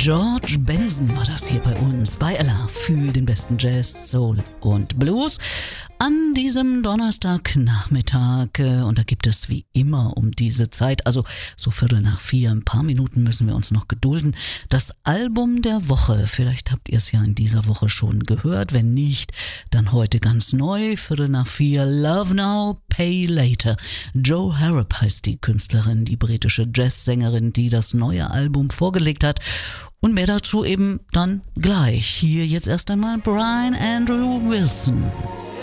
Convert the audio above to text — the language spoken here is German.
George Benson war das hier bei uns, bei Ella, für den besten Jazz, Soul und Blues an diesem Donnerstagnachmittag. Und da gibt es wie immer um diese Zeit, also so 3:45, ein paar Minuten müssen wir uns noch gedulden, das Album der Woche. Vielleicht habt ihr es ja in dieser Woche schon gehört, wenn nicht, dann heute ganz neu, 3:45, Love Now, Pay Later. Jo Harrop heißt die Künstlerin, die britische Jazzsängerin, die das neue Album vorgelegt hat. Und mehr dazu eben dann gleich. Hier jetzt erst einmal Brian Andrew Wilson.